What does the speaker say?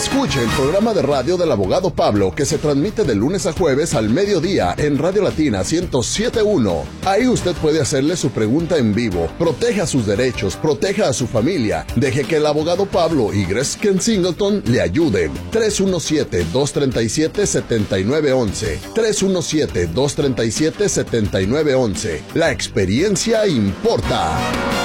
Escuche el programa de radio del abogado Pablo, que se transmite de lunes a jueves al mediodía en Radio Latina 107.1. Ahí usted puede hacerle su pregunta en vivo. Proteja sus derechos, proteja a su familia. Deje que el abogado Pablo y Gresken Singleton le ayuden. 317-237-7911. 317-237-7911. La experiencia importa.